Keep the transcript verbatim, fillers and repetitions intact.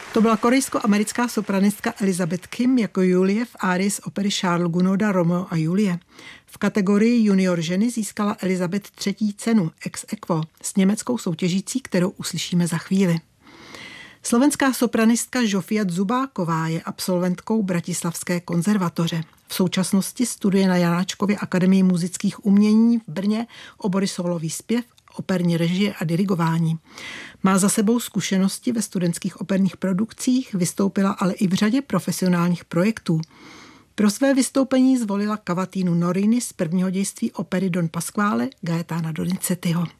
To byla korejsko-americká sopranistka Elizabeth Kim jako Julie v árii z opery Charlesa Gounoda Romeo a Julie. V kategorii junior ženy získala Elizabeth třetí cenu ex aequo s německou soutěžící, kterou uslyšíme za chvíli. Slovenská sopranistka Žofia Zubáková je absolventkou Bratislavské konzervatoře. V současnosti studuje na Janáčkově akademii muzických umění v Brně obory sólový zpěv, operní režie a dirigování. Má za sebou zkušenosti ve studentských operních produkcích, vystoupila ale i v řadě profesionálních projektů. Pro své vystoupení zvolila kavatínu Norini z prvního dějství opery Don Pasquale Gaetana Donizettiho.